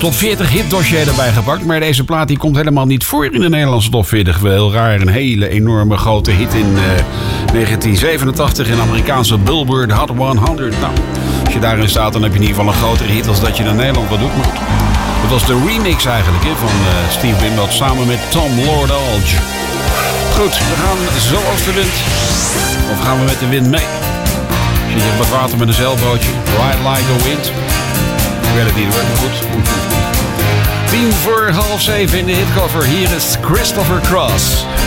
top 40 hitdossier erbij gepakt. Maar deze plaat die komt helemaal niet voor in de Nederlandse top 40. Wel heel raar. Een hele enorme grote hit in 1987 in de Amerikaanse Billboard Hot 100. Nou, als je daarin staat, dan heb je in ieder geval een grotere hit als dat je naar Nederland wat doet. Maar het was de remix eigenlijk van Steve Winwood samen met Tom Lord Alge. Goed, we gaan zoals de wind. Of gaan we met de wind mee? Zit je op het water met een zeilbootje? Ride like the wind. Ik weet het niet hoor, maar goed. 6:10 in de hitcover. Hier is Christopher Cross.